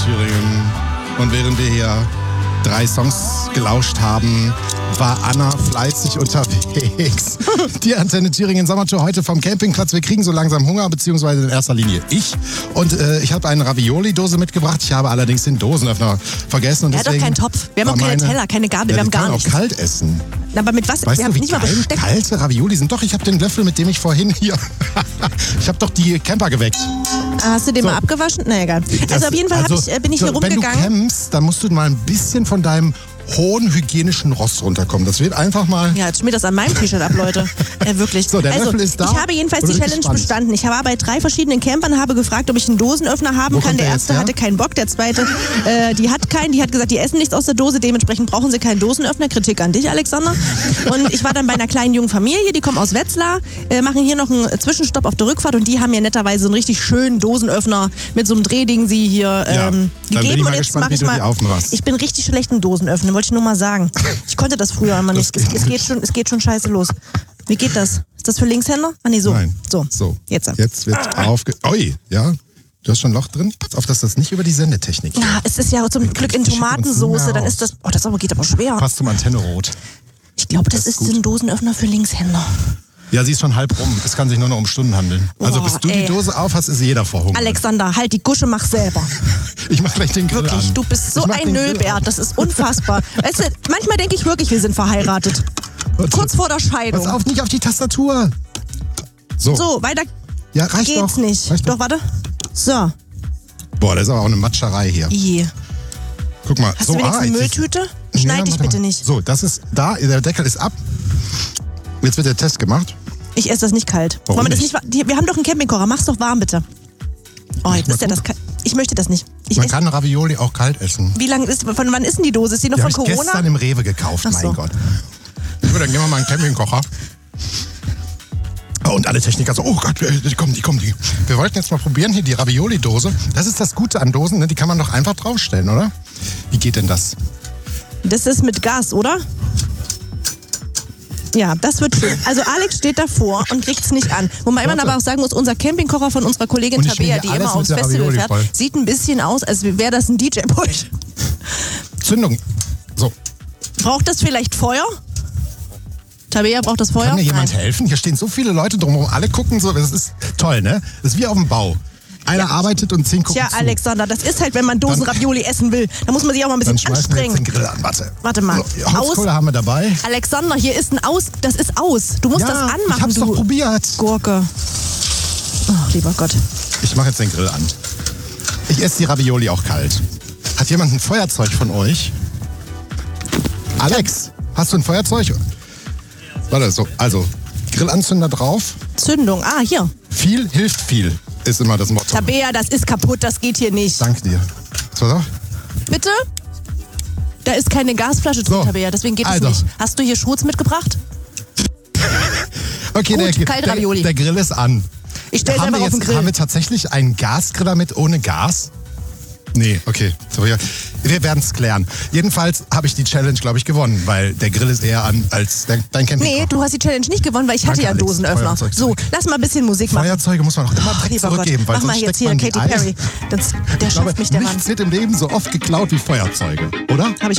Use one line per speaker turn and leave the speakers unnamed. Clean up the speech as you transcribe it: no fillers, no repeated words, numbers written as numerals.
Thüringen. Und während wir hier 3 Songs gelauscht haben, war Anna fleißig unterwegs. Die Antenne Thüringen Sommertour heute vom Campingplatz. Wir kriegen so langsam Hunger, beziehungsweise in erster Linie ich. Und ich habe eine Ravioli-Dose mitgebracht. Ich habe allerdings den Dosenöffner vergessen. Und
er hat doch keinen Topf. Wir haben auch keine Teller, keine Gabel, wir haben gar nichts.
Wir können auch kalt essen.
Aber mit was?
Weißt
wir haben
du,
nicht mal Besteck.
Kalte Ravioli sind. Doch, ich habe den Löffel, mit dem ich vorhin hier... ich habe doch die Camper geweckt.
Hast du den mal abgewaschen? Na egal. Also auf jeden Fall bin ich hier rumgegangen.
Wenn du campst, dann musst du mal ein bisschen von deinem hohen hygienischen Rost runterkommen. Das wird einfach mal...
Ja, jetzt schmiert das an meinem T-Shirt ab, Leute. Wirklich.
So, der Löffel ist da.
Ich habe jedenfalls die Challenge bestanden. Ich war bei 3 verschiedenen Campern, habe gefragt, ob ich einen Dosenöffner haben kann. Der erste hatte keinen Bock, der zweite, die hat keinen. Die hat gesagt, die essen nichts aus der Dose, dementsprechend brauchen sie keinen Dosenöffner. Kritik an dich, Alexander. Und ich war dann bei einer kleinen jungen Familie, die kommen aus Wetzlar, machen hier noch einen Zwischenstopp auf der Rückfahrt und die haben mir netterweise so einen richtig schönen Dosenöffner mit so einem Drehding sie hier gegeben. Und jetzt mache ich mal... Ich bin richtig schlecht im Dosenöffnen, wollte ich nur mal sagen. Ich konnte das früher immer nicht. Es geht schon scheiße los. Wie geht das? Ist das für Linkshänder? Ah, nee, so.
Nein.
So. Jetzt
wird Ui, ja. Du hast schon ein Loch drin? Pass auf, dass das nicht über die Sendetechnik geht.
Ja, es ist ja zum Glück in Tomatensoße. Dann ist das... Oh, das geht aber schwer.
Passt zum Antenne-Rot.
Ich glaube, das ist ein Dosenöffner für Linkshänder.
Ja, sie ist schon halb rum. Es kann sich nur noch um Stunden handeln. Also bis du die Dose auf hast, ist jeder vor Hunger.
Alexander, halt die Gusche, mach selber.
Ich mach gleich den Grill
wirklich,
an.
Du bist so ein Nöllbär, das ist unfassbar. Weißt du, manchmal denke ich wirklich, wir sind verheiratet. Kurz vor der Scheidung.
Pass auf, nicht auf die Tastatur. So,
weiter
reicht
geht's
doch.
nicht.
Reicht
doch, warte. So.
Boah, das ist aber auch eine Matscherei hier. Guck mal.
Hast du wenigstens eine Mülltüte? Schneid dich bitte nicht.
So, das ist da, der Deckel ist ab. Jetzt wird der Test gemacht.
Ich esse das nicht kalt.
Warum
nicht? Wir haben doch einen Campingkocher. Mach's doch warm, bitte. Oh, jetzt ist ja das kalt. Ich möchte das nicht.
Man kann Ravioli auch kalt essen.
Von wann ist denn die Dose? Ist die noch von Corona?
Die habe ich gestern im Rewe gekauft, mein Gott. So, dann gehen wir mal einen Campingkocher. Oh, und alle Techniker so, oh Gott, die kommen. Wir wollten jetzt mal probieren, hier die Ravioli-Dose. Das ist das Gute an Dosen, ne? Die kann man doch einfach draufstellen, oder? Wie geht denn das?
Das ist mit Gas, oder? Ja, das wird schön. Also Alex steht davor und kriegt's nicht an. Wobei man aber auch sagen muss, unser Campingkocher von unserer Kollegin Tabea, die immer aufs Festival fährt, sieht ein bisschen aus, als wäre das ein DJ-Pult.
Zündung. So.
Braucht das vielleicht Feuer? Tabea, braucht das Feuer?
Kann mir jemand helfen? Hier stehen so viele Leute drumherum. Alle gucken so. Das ist toll, ne? Das ist wie auf dem Bau. Einer arbeitet und 10 gucken zu.
Alexander, das ist halt, wenn man Dosen-Ravioli essen will. Da muss man sich auch mal ein bisschen anstrengen.
Dann schmeißen wir jetzt den Grill an.
Warte mal.
So, Holzkohle haben wir dabei.
Alexander, hier ist das ist aus. Du musst das anmachen.
Ich hab's doch probiert.
Gurke. Oh, lieber Gott.
Ich mache jetzt den Grill an. Ich esse die Ravioli auch kalt. Hat jemand ein Feuerzeug von euch? Alex, hast du ein Feuerzeug? Warte, so, also Grillanzünder drauf.
Zündung, hier.
Viel hilft viel, ist immer das Motto.
Tabea, das ist kaputt, das geht hier nicht.
Danke dir. So.
Bitte? Da ist keine Gasflasche drin, Tabea, deswegen geht es nicht. Hast du hier Schurz mitgebracht?
Okay,
Gut,
der Grill ist an.
Ich stelle einfach auf den Grill.
Haben wir tatsächlich einen Gasgriller mit ohne Gas? Nee, okay. So, wir werden es klären. Jedenfalls habe ich die Challenge, glaube ich, gewonnen, weil der Grill ist eher an als dein Campingkocher.
Nee, du hast die Challenge nicht gewonnen, weil ich hatte ja einen Dosenöffner. So, lass mal ein bisschen Musik machen.
Feuerzeuge muss man auch immer direkt zurückgeben, weil
mach mal jetzt hier Katy Perry. Der schafft mich der Mann.
Nichts wird im Leben so oft geklaut wie Feuerzeuge, oder?
Habe ich